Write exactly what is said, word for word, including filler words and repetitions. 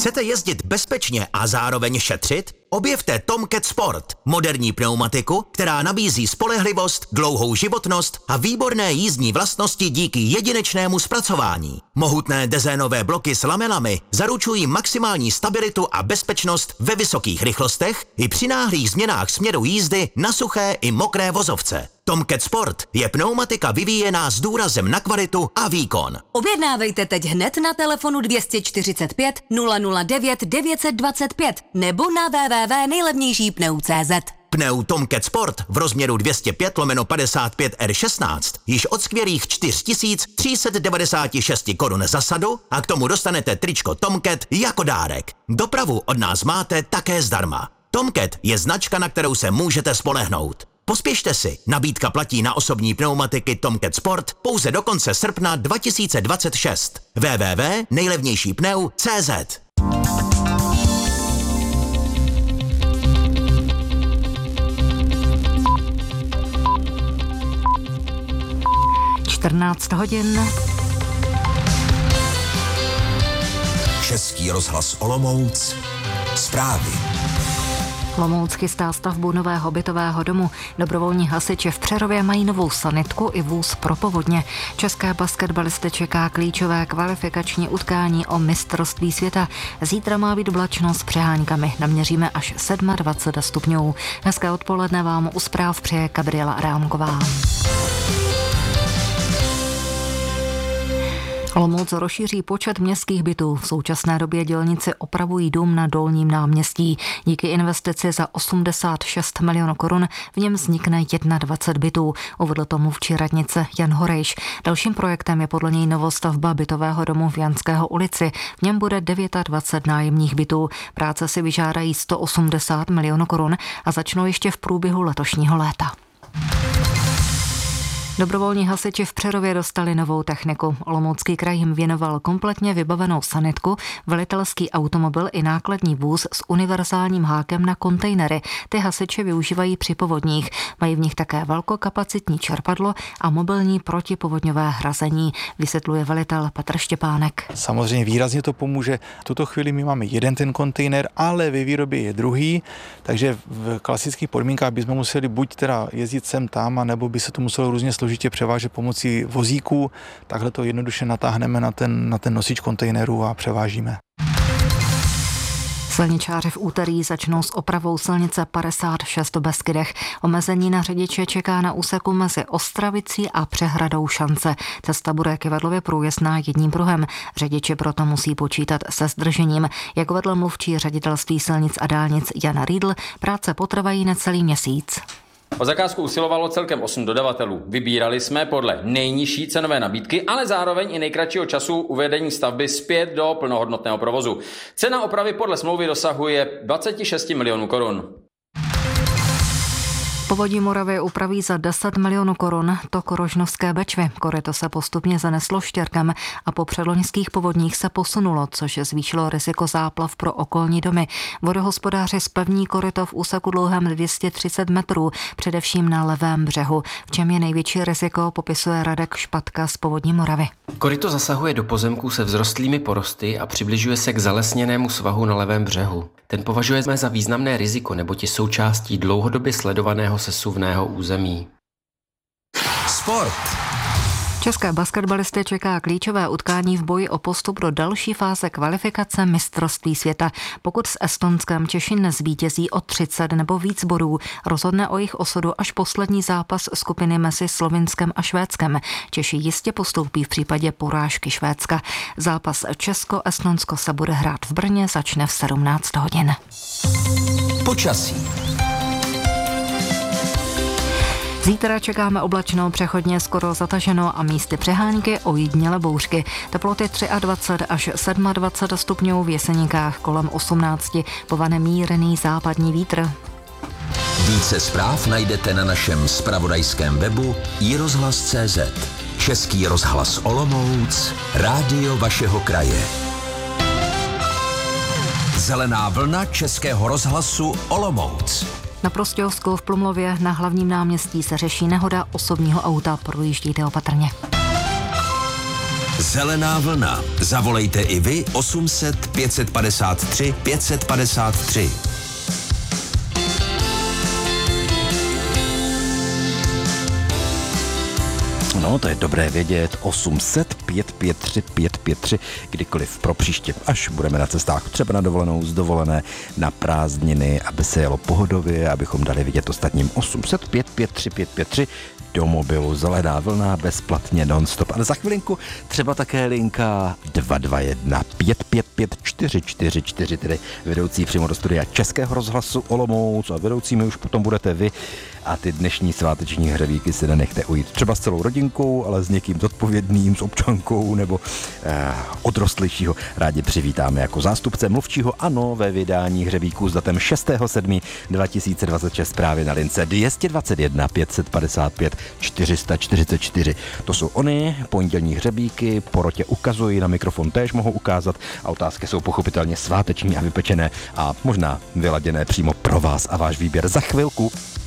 Chcete jezdit bezpečně a zároveň šetřit? Objevte Tomcat Sport, moderní pneumatiku, která nabízí spolehlivost, dlouhou životnost a výborné jízdní vlastnosti díky jedinečnému zpracování. Mohutné dezénové bloky s lamelami zaručují maximální stabilitu a bezpečnost ve vysokých rychlostech i při náhlých změnách směru jízdy na suché i mokré vozovce. Tomcat Sport je pneumatika vyvíjená s důrazem na kvalitu a výkon. Objednávejte teď hned na telefonu dvě stě čtyřicet pět nula nula devět devět set dvacet pět nebo na w w w tečka nejlevnější pneu tečka cé zet. Pneu Tomcat Sport v rozměru dvě stě pět lomeno padesát pět R šestnáct již od skvělých čtyři tisíce tři sta devadesát šest korun za sadu a k tomu dostanete tričko Tomcat jako dárek. Dopravu od nás máte také zdarma. Tomcat je značka, na kterou se můžete spolehnout. Pospěšte si, nabídka platí na osobní pneumatiky Tomcat Sport pouze do konce srpna dva tisíce dvacet šest. w w w tečka nejlevnější pneu tečka cé zet. čtrnáct hodin. Český rozhlas Olomouc. Zprávy. Olomouc chystá stavbu nového bytového domu. Dobrovolní hasiči v Přerově mají novou sanitku i vůz pro povodně. České basketbalisty čeká klíčové kvalifikační utkání o mistrovství světa. Zítra má být oblačno s přeháňkami. Naměříme až dvacet sedm stupňů. Hezké odpoledne vám u zpráv přeje Gabriela Arámková. Olomouc rozšíří počet městských bytů. V současné době dělníci opravují dům na Dolním náměstí. Díky investici za osmdesát šest milionů korun v něm vznikne dvacet jedna bytů, uvedl to mluvčí radnice Jan Horejš. Dalším projektem je podle něj novostavba bytového domu v Janského ulici. V něm bude dvacet devět nájemních bytů. Práce si vyžádají sto osmdesát milionů korun a začnou ještě v průběhu letošního léta. Dobrovolní hasiči v Přerově dostali novou techniku. Olomoucký kraj jim věnoval kompletně vybavenou sanitku, velitelský automobil i nákladní vůz s univerzálním hákem na kontejnery. Ty hasiči využívají při povodních. Mají v nich také velkokapacitní čerpadlo a mobilní protipovodňové hrazení, vysvětluje velitel Petr Štěpánek. Samozřejmě výrazně to pomůže. V tuto chvíli my máme jeden ten kontejner, ale ve výrobě je druhý, takže v klasických podmínkách bychom museli buď teda jezdit sem tam, nebo by se to muselo různě složitě převážet pomocí vozíků. Takhle to jednoduše natáhneme na ten, na ten nosič kontejnerů a převážíme. Silničáři v úterý začnou s opravou silnice padesát šest v Beskydech. Omezení na řidiče čeká na úseku mezi Ostravicí a přehradou Šance. Cesta bude kyvadlově průjezdná jedním pruhem. Řidiči proto musí počítat se zdržením. Jak uvedl mluvčí ředitelství silnic a dálnic Jana Riedl, práce potrvají necelý měsíc. O zakázku usilovalo celkem osm dodavatelů. Vybírali jsme podle nejnižší cenové nabídky, ale zároveň i nejkratšího času uvedení stavby zpět do plnohodnotného provozu. Cena opravy podle smlouvy dosahuje dvacet šest milionů korun. Povodí Moravy upraví za deset milionů korun tok Rožnovské Bečvy. Koryto se postupně zaneslo štěrkem a po předloňských povodních se posunulo, což zvýšilo riziko záplav pro okolní domy. Vodohospodáři zpevní koryto v úseku dlouhém dvě stě třicet metrů, především na levém břehu. V čem je největší riziko, popisuje Radek Špatka z Povodí Moravy. Koryto zasahuje do pozemků se vzrostlými porosty a přibližuje se k zalesněnému svahu na levém břehu. Ten považujeme za významné riziko, neboť je součástí dlouhodobě sledovaného sesuvného území. Sport. České basketbalisty čeká klíčové utkání v boji o postup do další fáze kvalifikace mistrovství světa. Pokud s Estonskem Češin nezvítězí o třicet nebo víc bodů, rozhodne o jejich osudu až poslední zápas skupiny mezi Slovinskem a Švédskem. Češi jistě postoupí v případě porážky Švédska. Zápas Česko-Estonsko se bude hrát v Brně, začne v sedmnáct hodin. Počasí. Zítra čekáme oblačno, přechodně skoro zataženo a místy přehánky, ojediněle bouřky. Teploty dvacet tři až dvacet sedm stupňů, v Jeseníkách kolem osmnáct, povane mírný západní vítr. Více zpráv najdete na našem zpravodajském webu i rozhlas tečka cé zet. Český rozhlas Olomouc, rádio vašeho kraje. Zelená vlna Českého rozhlasu Olomouc. Na Prostějovsku v Plumlově na hlavním náměstí se řeší nehoda osobního auta, projíždějte opatrně. Zelená vlna. Zavolejte i vy osm set pět padesát tři pět padesát tři. No, to je dobré vědět. osm set pět pět tři pět pět tři, kdykoliv pro příště, až budeme na cestách, třeba na dovolenou, z dovolené, na prázdniny, aby se jelo pohodově, abychom dali vidět ostatním. Osm set pět pět tři pět pět tři do mobilu, Zelená vlna, bezplatně non-stop. Ale za chvilinku třeba také linka dva dva jedna pět pět pět čtyři čtyři čtyři, tedy vedoucí přímo do studia Českého rozhlasu Olomouc, a vedoucími už potom budete vy. A ty dnešní sváteční hřebíky si nenechte ujít třeba s celou rodinkou, ale s někým zodpovědným, s občankou nebo eh, odrostlejšího rádi přivítáme jako zástupce mluvčího ANO ve vydání hřebíků s datem šestého sedmého dva tisíce dvacet šest právě na lince dva dva jedna pět padesát pět čtyři čtyřicet čtyři. To jsou oni, pondělní hřebíky, porotě ukazují, na mikrofon též mohou ukázat a otázky jsou pochopitelně sváteční a vypečené a možná vyladěné přímo pro vás a váš výběr za chvilku.